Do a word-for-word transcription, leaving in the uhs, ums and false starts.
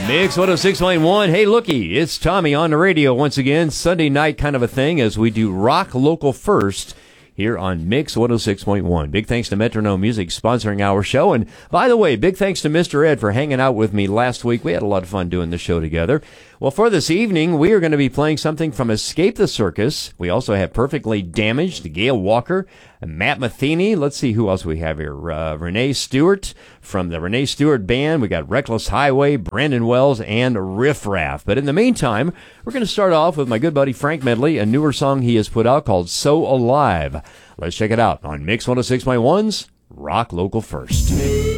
Mix one oh six point one. Hey, looky, it's Tommy on the radio once again. Sunday night kind of a thing as we do Rock Local First here on Mix one oh six point one. Big thanks to Metronome Music sponsoring our show. And by the way, big thanks to Mister Ed for hanging out with me last week. We had a lot of fun doing the show together. Well, for this evening, we are going to be playing something from Escape the Circus. We also have Perfectly Damaged, Gail Walker, Matt Metheny. Let's see who else we have here. Uh, Renee Stewart from the Renee Stewart Band. We got Reckless Highway, Brandon Wells, and Riff Raff. But in the meantime, we're going to start off with my good buddy Frank Medley, a newer song he has put out called So Alive. Let's check it out on Mix one oh six point one's Rock Local First.